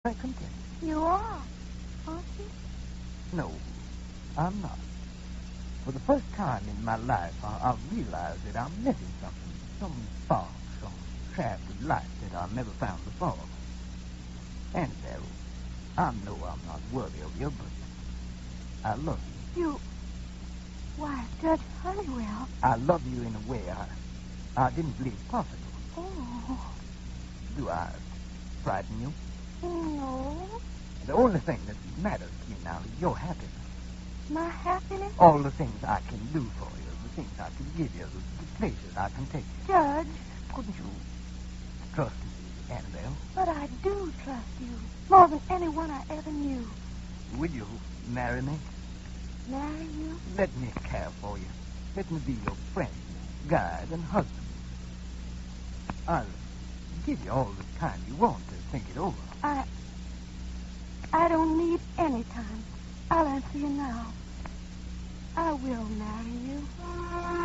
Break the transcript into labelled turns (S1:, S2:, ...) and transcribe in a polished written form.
S1: content.
S2: You are, aren't you?
S1: No, I'm not. For the first time in my life, I've realized that I'm missing something. Some spark, some shaft of light that I never found before. Annabelle, I know I'm not worthy of you, but I love you.
S2: Why, Judge Honeywell.
S1: I love you in a way I didn't believe possible.
S2: Oh.
S1: Do I frighten you?
S2: No.
S1: The only thing that matters to me now is your happiness.
S2: My happiness?
S1: All the things I can do for you, the things I can give you, the places I can take you.
S2: Judge.
S1: Couldn't you trust me, Annabelle?
S2: But I do trust you more than anyone I ever knew.
S1: Would you marry me?
S2: Marry you?
S1: Let me care for you. Let me be your friend, guide, and husband. I'll give you all the time you want to think it over.
S2: I don't need any time. I'll answer you now. I will marry you.